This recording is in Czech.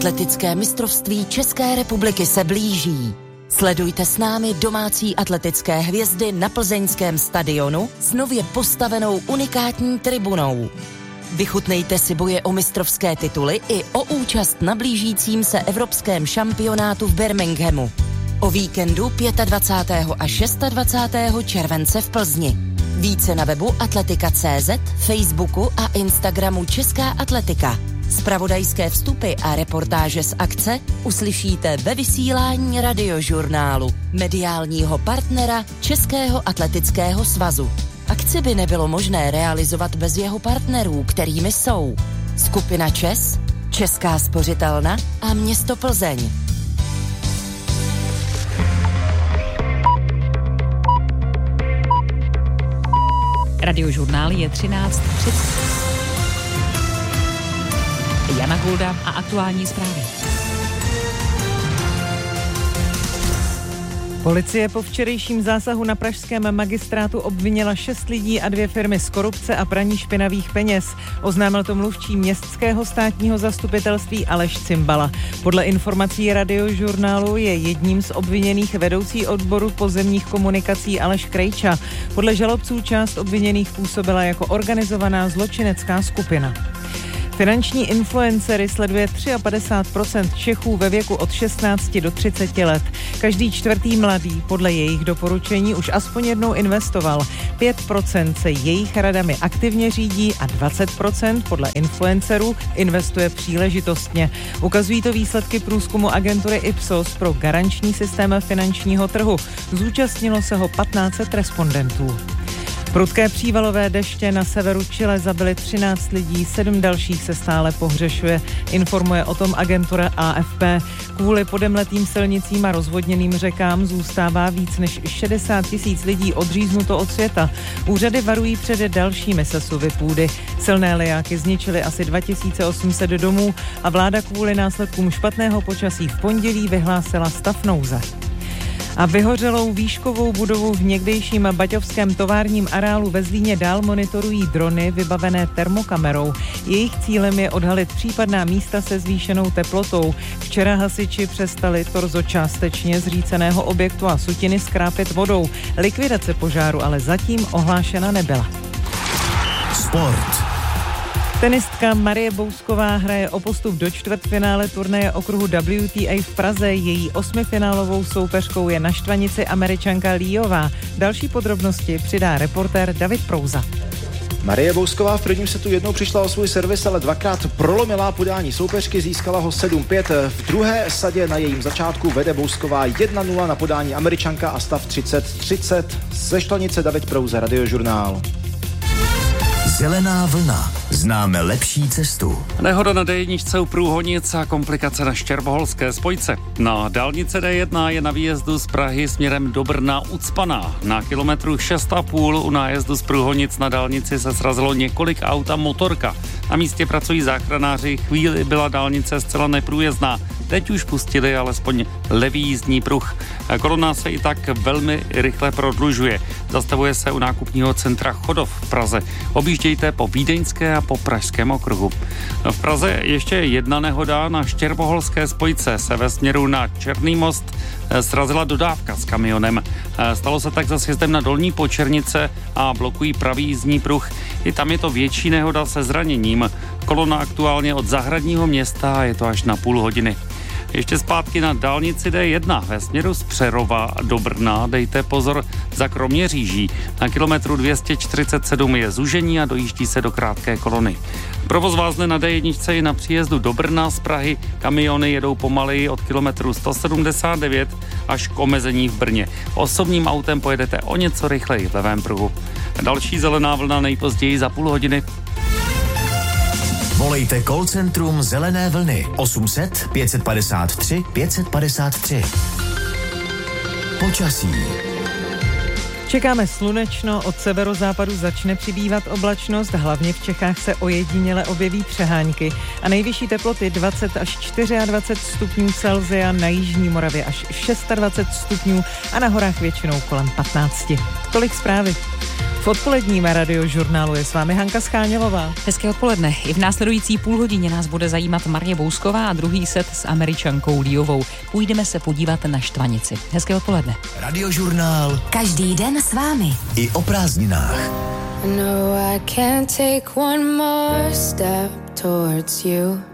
Atletické mistrovství České republiky se blíží. Sledujte s námi domácí atletické hvězdy na plzeňském stadionu s nově postavenou unikátní tribunou. Vychutnejte si boje o mistrovské tituly i o účast na blížícím se evropském šampionátu v Birminghamu. O víkendu 25. a 26. července v Plzni. Více na webu atletika.cz, Facebooku a Instagramu Česká atletika. Zpravodajské vstupy a reportáže z akce uslyšíte ve vysílání Radiožurnálu, mediálního partnera Českého atletického svazu. Akci by nebylo možné realizovat bez jeho partnerů, kterými jsou Skupina ČES, Česká spořitelna a město Plzeň. Radiožurnál je 13:30. Jana Hulda a aktuální zprávy. Policie po včerejším zásahu na pražském magistrátu obvinila 6 lidí a 2 firmy z korupce a praní špinavých peněz. Oznámil to mluvčí městského státního zastupitelství Aleš Cimbala. Podle informací Radiožurnálu je jedním z obviněných vedoucí odboru pozemních komunikací Aleš Krejča. Podle žalobců část obviněných působila jako organizovaná zločinecká skupina. Finanční influencery sleduje 53% Čechů ve věku od 16 do 30 let. Každý čtvrtý mladý podle jejich doporučení už aspoň jednou investoval. 5% se jejich radami aktivně řídí a 20% podle influencerů investuje příležitostně. Ukazují to výsledky průzkumu agentury Ipsos pro garanční systém finančního trhu. Zúčastnilo se ho 1500 respondentů. Prudké přívalové deště na severu Chile zabily 13 lidí, 7 dalších se stále pohřešuje, informuje o tom agentura AFP. Kvůli podemletým silnicím a rozvodněným řekám zůstává víc než 60 000 lidí odříznuto od světa. Úřady varují před dalšími sesuvy půdy. Silné lejáky zničily asi 2800 domů a vláda kvůli následkům špatného počasí v pondělí vyhlásila stav nouze. A vyhořelou výškovou budovu v někdejším baťovském továrním areálu ve Zlíně dál monitorují drony vybavené termokamerou. Jejich cílem je odhalit případná místa se zvýšenou teplotou. Včera hasiči přestali torzo částečně zříceného objektu a sutiny skrápět vodou. Likvidace požáru ale zatím ohlášena nebyla. Sport. Tenistka Marie Bousková hraje o postup do čtvrtfinále turnaje okruhu WTA v Praze. Její 8finálovou soupeřkou je na štvanici Američanka Líová. Další podrobnosti přidá reportér David Prouza. Marie Bousková v prvním setu jednou přišla o svůj servis, ale dvakrát prolomila podání soupeřky, získala ho 7-5. V druhé sadě na jejím začátku vede Bousková 1-0 na podání Američanka a stav 30-30. Ze štvanice David Prouza, Radiožurnál. Zelená vlna. Známe lepší cestu. Nehoda na D1 u Průhonic a komplikace na Štěrboholské spojce. Na dálnici D1 je na výjezdu z Prahy směrem do Brna ucpaná. Na kilometru 6,5 u nájezdu z Průhonic na dálnici se srazilo několik aut a motorka. Na místě pracují záchranáři, chvíli byla dálnice zcela neprůjezdná. Teď už pustili alespoň levý jízdní pruh. Kolona se i tak velmi rychle prodlužuje. Zastavuje se u nákupního centra Chodov v Praze. Objíždějte po Vídeňské a po Pražském okruhu. V Praze ještě jedna nehoda. Na Štěrboholské spojce se ve směru na Černý most srazila dodávka s kamionem. Stalo se tak za sjezdem na Dolní Počernice a blokují pravý jízdní pruh. I tam je to větší nehoda se zraněním. Kolona aktuálně od Zahradního města a je to až na půl hodiny. Ještě zpátky na dálnici D1 ve směru z Přerova do Brna dejte pozor za Kroměříží. Na kilometru 247 je zúžení a dojíždí se do krátké kolony. Provoz vázne na D1 je na příjezdu do Brna z Prahy. Kamiony jedou pomaleji od kilometru 179 až k omezení v Brně. Osobním autem pojedete o něco rychleji v levém pruhu. Další zelená vlna nejpozději za půl hodiny. Volejte call centrum Zelené vlny 800 553 553. Počasí. Čekáme slunečno, od severozápadu začne přibývat oblačnost, hlavně v Čechách se ojediněle objeví přehánky a nejvyšší teploty 20 až 24 stupňů Celsia, na jižní Moravě až 26 stupňů a na horách většinou kolem 15. Tolik zprávy. V odpoledním Radiožurnálu je s vámi Hanka Schánělová. Hezké odpoledne. I v následující půlhodině nás bude zajímat Marie Bousková a druhý set s Američankou Líovou. Půjdeme se podívat na Štvanici. Hezké odpoledne. Radiožurnál. Každý den s vámi. I o prázdninách. No, I can't take one more step towards you.